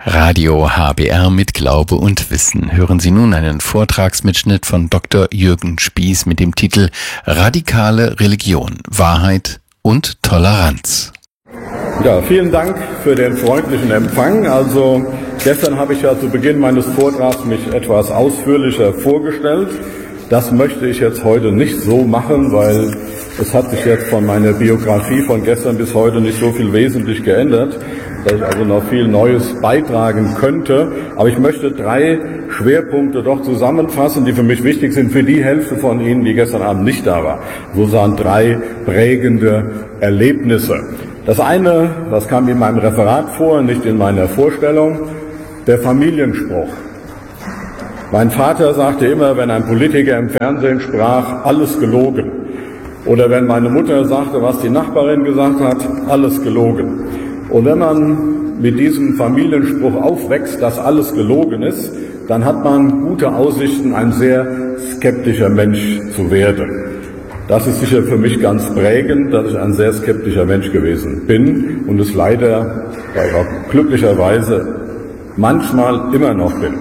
Radio HBR mit Glaube und Wissen. Hören Sie nun einen Vortragsmitschnitt von Dr. Jürgen Spieß mit dem Titel Radikale Religion, Wahrheit und Toleranz. Ja, vielen Dank für den freundlichen Empfang. Also gestern habe ich ja zu Beginn meines Vortrags mich etwas ausführlicher vorgestellt. Das möchte ich jetzt heute nicht so machen, weil es hat sich jetzt von meiner Biografie von gestern bis heute nicht so viel wesentlich geändert, dass ich also noch viel Neues beitragen könnte. Aber ich möchte 3 Schwerpunkte doch zusammenfassen, die für mich wichtig sind, für die Hälfte von Ihnen, die gestern Abend nicht da war. So waren 3 prägende Erlebnisse. Das eine, das kam in meinem Referat vor, nicht in meiner Vorstellung, der Familienspruch. Mein Vater sagte immer, wenn ein Politiker im Fernsehen sprach, alles gelogen. Oder wenn meine Mutter sagte, was die Nachbarin gesagt hat, alles gelogen. Und wenn man mit diesem Familienspruch aufwächst, dass alles gelogen ist, dann hat man gute Aussichten, ein sehr skeptischer Mensch zu werden. Das ist sicher für mich ganz prägend, dass ich ein sehr skeptischer Mensch gewesen bin und es leider, auch glücklicherweise, manchmal immer noch bin.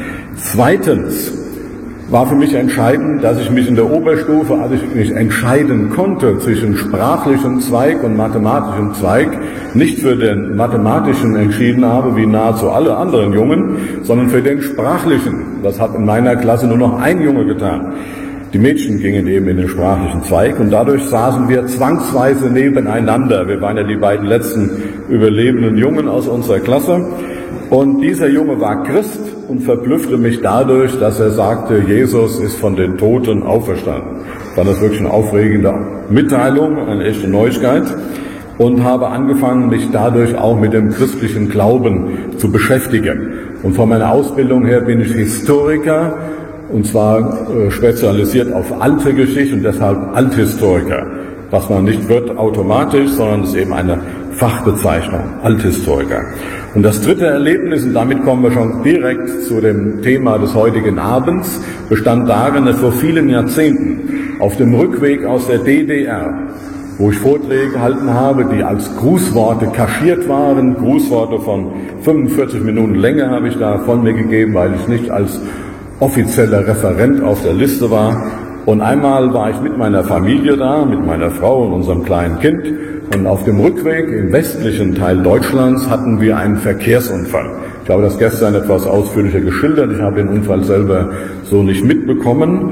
Zweitens war für mich entscheidend, dass ich mich in der Oberstufe, als ich mich entscheiden konnte zwischen sprachlichem Zweig und mathematischem Zweig, nicht für den mathematischen entschieden habe, wie nahezu alle anderen Jungen, sondern für den sprachlichen. Das hat in meiner Klasse nur noch ein Junge getan. Die Mädchen gingen eben in den sprachlichen Zweig und dadurch saßen wir zwangsweise nebeneinander. Wir waren ja die beiden letzten überlebenden Jungen aus unserer Klasse. Und dieser Junge war Christ und verblüffte mich dadurch, dass er sagte, Jesus ist von den Toten auferstanden. War das wirklich eine aufregende Mitteilung, eine echte Neuigkeit. Und habe angefangen, mich dadurch auch mit dem christlichen Glauben zu beschäftigen. Und von meiner Ausbildung her bin ich Historiker, und zwar spezialisiert auf alte Geschichte und deshalb Althistoriker. Was man nicht wird automatisch, sondern es ist eben eine Fachbezeichnung, Althistoriker. Und das dritte Erlebnis, und damit kommen wir schon direkt zu dem Thema des heutigen Abends, bestand darin, dass vor vielen Jahrzehnten auf dem Rückweg aus der DDR, wo ich Vorträge gehalten habe, die als Grußworte kaschiert waren, Grußworte von 45 Minuten Länge habe ich da von mir gegeben, weil ich nicht als offizieller Referent auf der Liste war. Und einmal war ich mit meiner Familie da, mit meiner Frau und unserem kleinen Kind. Und auf dem Rückweg im westlichen Teil Deutschlands hatten wir einen Verkehrsunfall. Ich habe das gestern etwas ausführlicher geschildert. Ich habe den Unfall selber so nicht mitbekommen.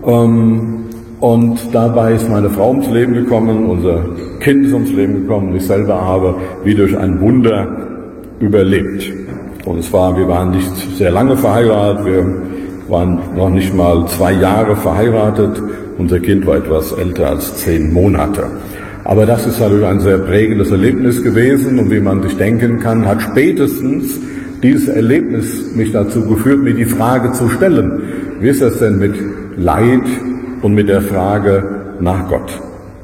Und dabei ist meine Frau ums Leben gekommen, unser Kind ist ums Leben gekommen. Und ich selber habe wie durch ein Wunder überlebt. Und wir waren nicht sehr lange verheiratet. Wir waren noch nicht mal 2 Jahre verheiratet. Unser Kind war etwas älter als 10 Monate. Aber das ist natürlich ein sehr prägendes Erlebnis gewesen. Und wie man sich denken kann, hat spätestens dieses Erlebnis mich dazu geführt, mir die Frage zu stellen: Wie ist das denn mit Leid und mit der Frage nach Gott?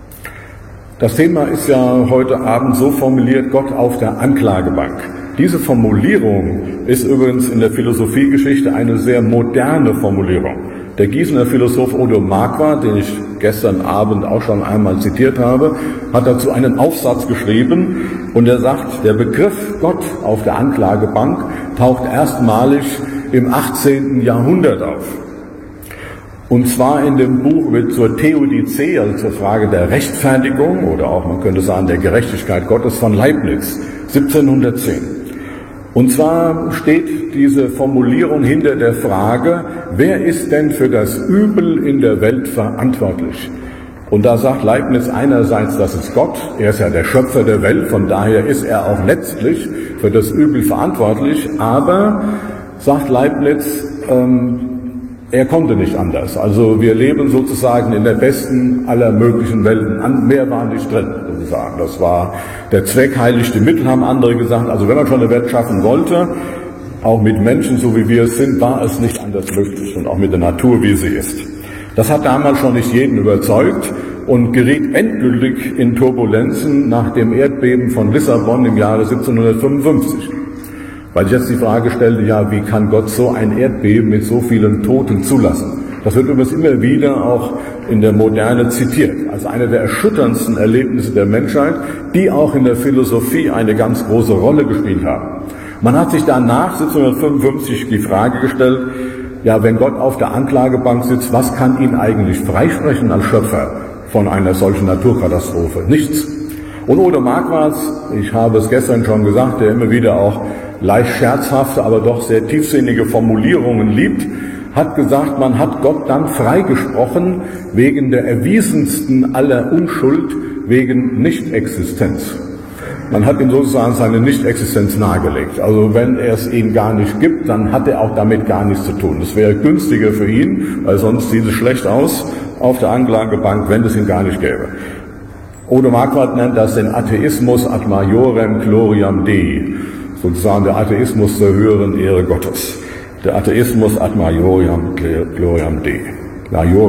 Das Thema ist ja heute Abend so formuliert: Gott auf der Anklagebank. Diese Formulierung ist übrigens in der Philosophiegeschichte eine sehr moderne Formulierung. Der Gießener Philosoph Odo Marquardt, den ich gestern Abend auch schon einmal zitiert habe, hat dazu einen Aufsatz geschrieben und er sagt, der Begriff Gott auf der Anklagebank taucht erstmalig im 18. Jahrhundert auf. Und zwar in dem Buch zur Theodizee, also zur Frage der Rechtfertigung oder auch, man könnte sagen, der Gerechtigkeit Gottes von Leibniz, 1710. Und zwar steht diese Formulierung hinter der Frage, wer ist denn für das Übel in der Welt verantwortlich? Und da sagt Leibniz einerseits, das ist Gott, er ist ja der Schöpfer der Welt, von daher ist er auch letztlich für das Übel verantwortlich, aber, sagt Leibniz, er konnte nicht anders. Also wir leben sozusagen in der besten aller möglichen Welten. Mehr war nicht drin, sozusagen. Das war der Zweck heiligt die Mittel, haben andere gesagt. Also wenn man schon eine Welt schaffen wollte, auch mit Menschen, so wie wir es sind, war es nicht anders möglich. Und auch mit der Natur, wie sie ist. Das hat damals schon nicht jeden überzeugt und geriet endgültig in Turbulenzen nach dem Erdbeben von Lissabon im Jahre 1755. Weil ich jetzt die Frage stellte, ja, wie kann Gott so ein Erdbeben mit so vielen Toten zulassen? Das wird übrigens immer wieder auch in der Moderne zitiert, als eine der erschütterndsten Erlebnisse der Menschheit, die auch in der Philosophie eine ganz große Rolle gespielt haben. Man hat sich danach 1755 die Frage gestellt, ja, wenn Gott auf der Anklagebank sitzt, was kann ihn eigentlich freisprechen als Schöpfer von einer solchen Naturkatastrophe? Nichts. Und Odo Marquardt, ich habe es gestern schon gesagt, der immer wieder auch leicht scherzhafte, aber doch sehr tiefsinnige Formulierungen liebt, hat gesagt, man hat Gott dann freigesprochen wegen der erwiesensten aller Unschuld, wegen Nichtexistenz. Man hat ihm sozusagen seine Nichtexistenz nahegelegt. Also wenn es ihn gar nicht gibt, dann hat er auch damit gar nichts zu tun. Das wäre günstiger für ihn, weil sonst sieht es schlecht aus auf der Anklagebank, wenn es ihn gar nicht gäbe. Odo Marquardt nennt das den Atheismus ad majorem gloriam Dei, sozusagen der Atheismus zur höheren Ehre Gottes. Der Atheismus ad majorem gloriam Dei.